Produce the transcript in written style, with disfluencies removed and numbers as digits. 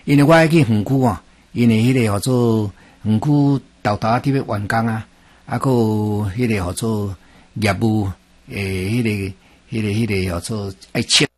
因为我爱去园区啊，因为迄个叫做园区豆豆伫要完工啊，啊，个迄个叫做业务迄个叫做爱切。